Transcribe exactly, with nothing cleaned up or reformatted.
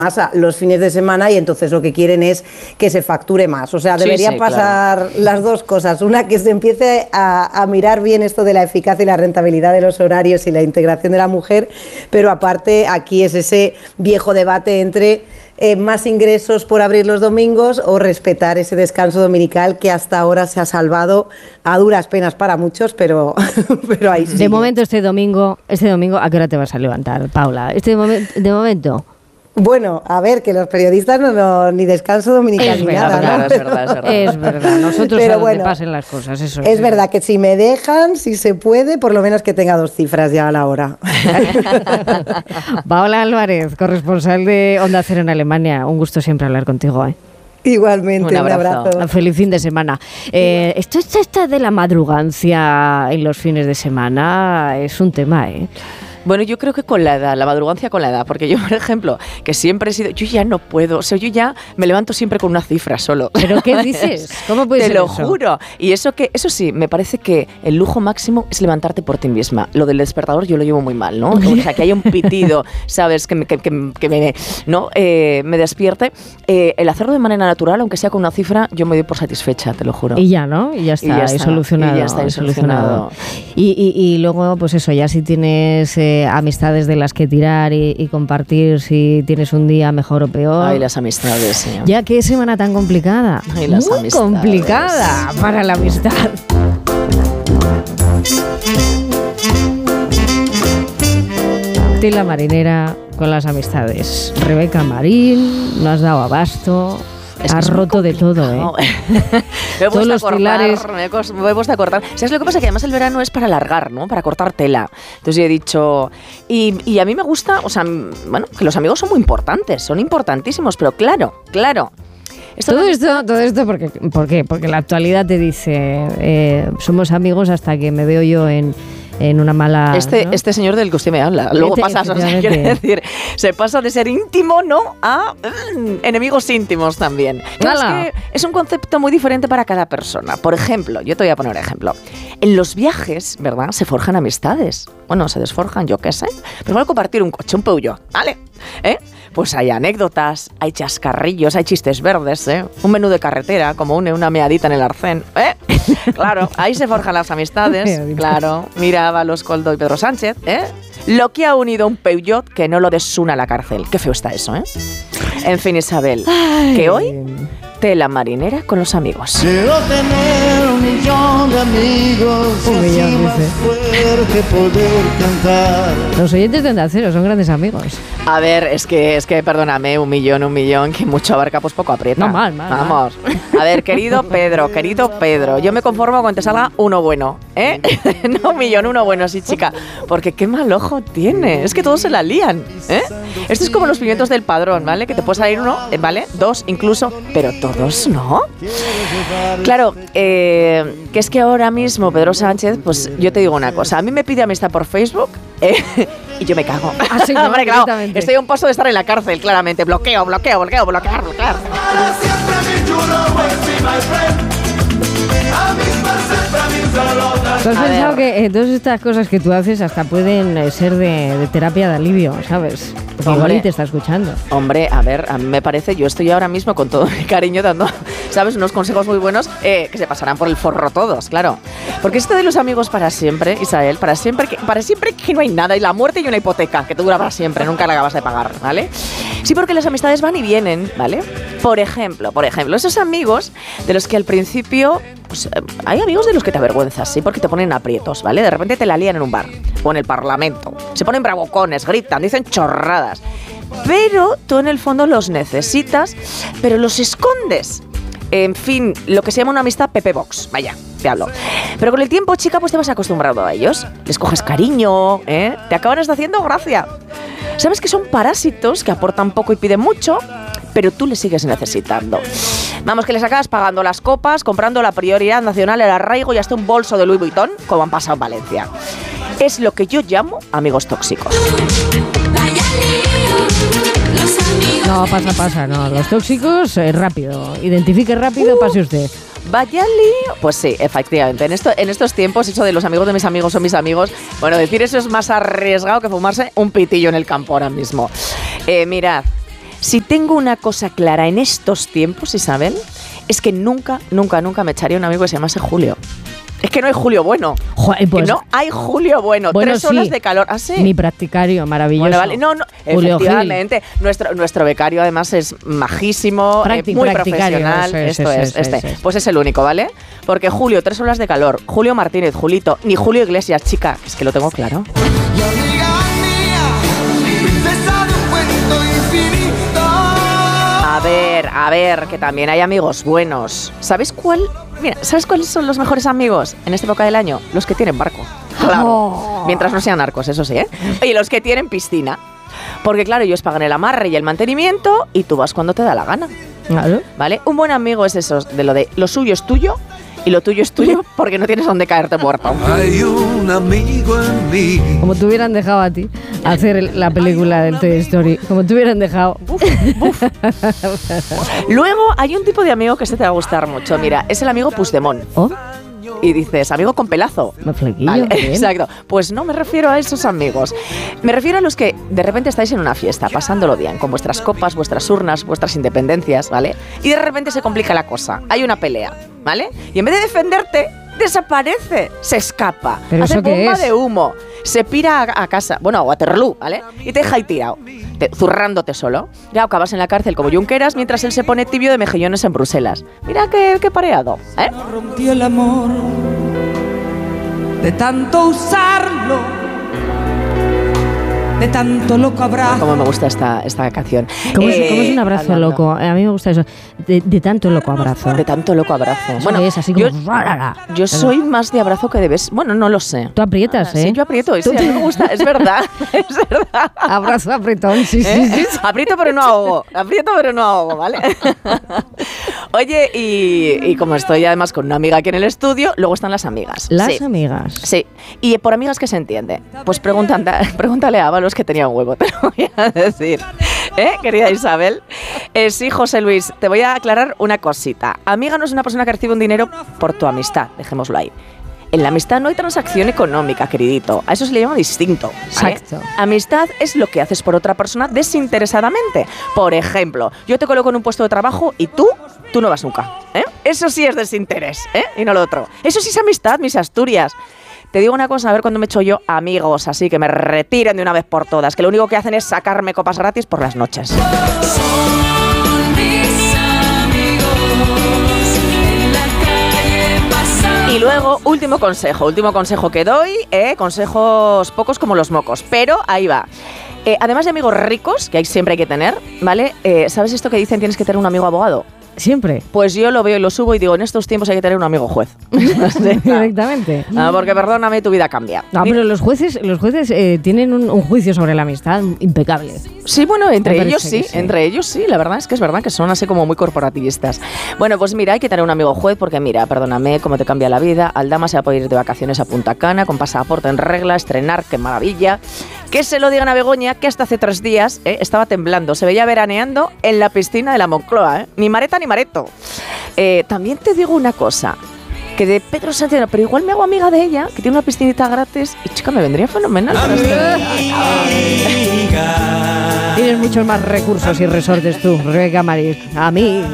a los fines de semana y entonces lo que quieren es que se facture más. O sea, debería sí, sí, pasar claro. las dos cosas. Una, que se empiece a, a mirar bien esto de la eficacia y la rentabilidad de los horarios y la integración de la mujer, pero aparte aquí es ese viejo debate entre eh, más ingresos por abrir los domingos o respetar ese descanso dominical que hasta ahora se ha salvado a duras penas para muchos, pero, pero ahí sí. De momento este domingo, este domingo, ¿a qué hora te vas a levantar, Paula? Este momen- de momento... Bueno, a ver, que los periodistas no, no ni descanso dominical es ni verdad, nada, ¿no? Es verdad, es verdad. Es verdad. Nosotros pero a donde bueno, pasen las cosas, eso. Es es verdad que si me dejan, si se puede, por lo menos que tenga dos cifras ya a la hora. Paola Álvarez, corresponsal de Onda Cero en Alemania. Un gusto siempre hablar contigo, ¿eh? Igualmente, un abrazo. Un abrazo. Feliz fin de semana. Eh, esto, esto, esto de la madrugancia en los fines de semana es un tema, ¿eh? Bueno, yo creo que con la edad, la madrugancia con la edad, porque yo, por ejemplo, que siempre he sido, yo ya no puedo, o sea, yo ya me levanto siempre con una cifra solo. ¿Pero qué dices? ¿Cómo puede Te ser lo eso? juro. Y eso que, eso sí, me parece que el lujo máximo es levantarte por ti misma. Lo del despertador yo lo llevo muy mal, ¿no? O sea, que haya un pitido, ¿sabes? Que me, que, que, que me, ¿no? eh, me despierte. Eh, el hacerlo de manera natural, aunque sea con una cifra, yo me doy por satisfecha, te lo juro. Y ya, ¿no? Y ya está, y ya está, y solucionado. Y ya está, y solucionado. Y, y, y luego, pues eso, ya si tienes eh, amistades de las que tirar y, y compartir si tienes un día mejor o peor. Ay, las amistades, sí. Ya qué semana tan complicada. Ay, las Muy amistades. complicada para la amistad. Tela marinera con las amistades. Rebeca Marín, no has dado abasto. Es que has roto de todo, ¿eh? me he Todos los cortar, pilares. Me he, cos- me he puesto a cortar. ¿Sabes lo que pasa? Que además el verano es para alargar, ¿no? Para cortar tela. Entonces yo he dicho... Y, y a mí me gusta, o sea, bueno, que los amigos son muy importantes, son importantísimos, pero claro, claro. Esto todo, esto, todo esto, porque, ¿por qué? Porque la actualidad te dice, eh, somos amigos hasta que me veo yo en... en una mala... Este, ¿no? este señor del que usted me habla. Luego este, pasas, o sea, quiere decir, se pasa de ser íntimo, ¿no? A mm, enemigos íntimos también. Claro, es que es un concepto muy diferente para cada persona. Por ejemplo, yo te voy a poner un ejemplo. En los viajes, ¿verdad? Se forjan amistades. Bueno, se desforjan, yo qué sé. Pero igual compartir un coche, un Peugeot, ¿vale? ¿Eh? Pues hay anécdotas, hay chascarrillos, hay chistes verdes, ¿eh? Un menú de carretera, como une una meadita en el arcén, ¿eh? Claro, ahí se forjan las amistades, claro. Mira a Los Coldo y Pedro Sánchez, ¿eh? Lo que ha unido un Peugeot que no lo desuna a la cárcel. Qué feo está eso, ¿eh? En fin, Isabel, Ay. que hoy tela marinera con los amigos. Quiero tener un millón de amigos, un millón, más fuerte poder cantar. Los oyentes de Onda Cero son grandes amigos. A ver, es que, es que, perdóname, un millón, un millón, que mucho abarca, pues poco aprieta. No, mal, mal. Vamos. Mal. A ver, querido Pedro, querido Pedro, yo me conformo con que te salga uno bueno, ¿eh? No un millón, uno bueno, sí, chica. Porque qué mal ojo tiene. Es que todos se la lían, ¿eh? Esto es como los pimientos del padrón, ¿vale? Que te puede salir uno, ¿vale? Dos incluso, pero todos no. Claro, eh, que es que ahora mismo Pedro Sánchez, pues yo te digo una cosa. A mí me pide amistad por Facebook, ¿eh? Y yo me cago. Así no, Hombre, claro, estoy a un paso de estar en la cárcel, claramente. Bloqueo, bloqueo, bloqueo, bloquear, bloquear. ¿Tú has a pensado ver. que eh, todas estas cosas que tú haces hasta pueden eh, ser de, de terapia de alivio, ¿sabes? Porque igual y te está escuchando. Hombre, a ver, a mí me parece, yo estoy ahora mismo con todo mi cariño dando, ¿sabes? Unos consejos muy buenos eh, que se pasarán por el forro todos, claro. Porque esto de los amigos para siempre, Isabel, para siempre, que, para siempre que no hay nada, y la muerte y una hipoteca que te dura para siempre, nunca la acabas de pagar, ¿vale? Sí, porque las amistades van y vienen, ¿vale? Por ejemplo, por ejemplo, esos amigos de los que al principio, pues hay amigos de los que te avergüenzas, ¿sí? Porque te ponen aprietos, ¿vale? De repente te la lían en un bar o en el Parlamento, se ponen bravucones, gritan, dicen chorradas, pero tú en el fondo los necesitas, pero los escondes. En fin, lo que se llama una amistad Pepe Box, vaya, te hablo. Pero con el tiempo, chica, pues te vas acostumbrado a ellos, les coges cariño, ¿eh? Te acaban haciendo gracia. Sabes que son parásitos que aportan poco y piden mucho, pero tú les sigues necesitando. Vamos, que les acabas pagando las copas, comprando la prioridad nacional, el arraigo y hasta un bolso de Louis Vuitton, como han pasado en Valencia. Es lo que yo llamo amigos tóxicos. No, pasa, pasa, no. Los tóxicos, eh, rápido. Identifique rápido, uh, pase usted. Vaya lío. Pues sí, efectivamente. En, esto, en estos tiempos, eso de los amigos de mis amigos son mis amigos, bueno, decir eso es más arriesgado que fumarse un pitillo en el campo ahora mismo. Eh, mirad. Si tengo una cosa clara en estos tiempos, Isabel, es que nunca, nunca, nunca me echaría un amigo que se llamase Julio. Es que no hay Julio bueno. Joder, pues, no hay Julio bueno. bueno Tres horas sí. de calor. ¿Ah, sí? Mi practicario, maravilloso. Bueno, vale. No, no. Julio Efectivamente. Nuestro, nuestro becario, además, es majísimo, Practic, eh, muy profesional. Eso es, Esto eso es, es, este. eso es. Pues es el único, ¿vale? Porque Julio, tres horas de calor. Julio Martínez, Julito. Ni Julio Iglesias, chica. Es que lo tengo claro. Y amiga mía, princesa de un cuento infinito. A ver, a ver, que también hay amigos buenos. ¿Sabes cuál? Mira, ¿sabes cuáles son los mejores amigos en esta época del año? Los que tienen barco. Claro. Oh. Mientras no sean narcos, eso sí, ¿eh? Y los que tienen piscina. Porque claro, ellos pagan el amarre y el mantenimiento y tú vas cuando te da la gana. Claro. ¿Vale? Un buen amigo es eso, de lo de lo suyo es tuyo y lo tuyo es tuyo porque no tienes dónde caerte muerto. Hay un amigo en mí. Como te hubieran dejado a ti hacer el- la película del Toy Story. Como te hubieran dejado. Uf, uf. Luego hay un tipo de amigo que se te va a gustar mucho. Mira, es el amigo Puigdemont. Oh, Y dices, amigo con pelazo. me flequillo. Vale, bien. exacto. Pues no me refiero a esos amigos. Me refiero a los que de repente estáis en una fiesta, pasándolo bien, con vuestras copas, vuestras urnas, vuestras independencias, ¿vale? Y de repente se complica la cosa. Hay una pelea, ¿vale? Y en vez de defenderte, desaparece, se escapa, ¿Pero hace eso qué bomba es? de humo, se pira a, a casa, bueno, a Waterloo, ¿vale? Y te deja ahí tirado, te- zurrándote solo. Ya acabas en la cárcel como Junqueras mientras él se pone tibio de mejillones en Bruselas. Mira qué, qué pareado, ¿eh? Rompí el amor de tanto usarlo, de tanto loco abrazo. Cómo me gusta esta, esta canción. ¿Cómo, es, Eh, cómo es un abrazo hablando- loco? A mí me gusta eso. De, de tanto loco abrazo. De tanto loco abrazo. Eso Bueno, es así como... yo, yo soy más de abrazo que de beso. Bueno, no lo sé. Tú aprietas, ¿eh? Sí, yo aprieto. Sí, Tú a mí me gusta. Es verdad. Es verdad. Abrazo apretón, sí, sí, ¿Eh? sí. Aprieto pero no ahogo. Aprieto pero no ahogo, ¿vale? Oye, y, y como estoy además con una amiga aquí en el estudio, luego están las amigas. Las Sí. amigas. Sí, y por amigas que se entiende. Pues preguntan, pregúntale a Ábalos que tenía un huevo, te lo voy a decir. ¿Eh, querida Isabel? Eh, sí, José Luis, te voy a aclarar una cosita. Amiga no es una persona que recibe un dinero por tu amistad, dejémoslo ahí. En la amistad no hay transacción económica, queridito. A eso se le llama distinto. ¿vale? Exacto. Amistad es lo que haces por otra persona desinteresadamente. Por ejemplo, yo te coloco en un puesto de trabajo y tú, tú no vas nunca. ¿eh? Eso sí es desinterés, ¿eh? Y no lo otro. Eso sí es amistad, mis Asturias. Te digo una cosa, a ver cuándo me echo yo amigos, así que me retiren de una vez por todas, que lo único que hacen es sacarme copas gratis por las noches. Y luego, último consejo, último consejo que doy, eh, consejos pocos como los mocos, pero ahí va. Eh, además de amigos ricos, que hay, siempre hay que tener, ¿vale? Eh, ¿Sabes esto que dicen tienes que tener un amigo abogado? Siempre. Pues yo lo veo y lo subo y digo, en estos tiempos hay que tener un amigo juez. Directamente. Ah, porque perdóname, tu vida cambia. No, pero los jueces, los jueces eh, tienen un, un juicio sobre la amistad impecable. Sí, bueno, entre Me ellos parece sí, que sí. entre ellos sí, la verdad es que es verdad que son así como muy corporativistas. Bueno, pues mira, hay que tener un amigo juez porque mira, perdóname, cómo te cambia la vida. Aldama se va a poder ir de vacaciones a Punta Cana con pasaporte en regla, estrenar, qué maravilla. Que se lo digan a Begoña, que hasta hace tres días eh, estaba temblando, se veía veraneando en la piscina de la Moncloa, ¿eh? Ni mareta ni mareto. Eh, también te digo una cosa, que de Pedro Sánchez, pero igual me hago amiga de ella, que tiene una piscinita gratis, y chica, me vendría fenomenal. para este- Tienes muchos más recursos y resortes tú, Rebeca Maris. A mí.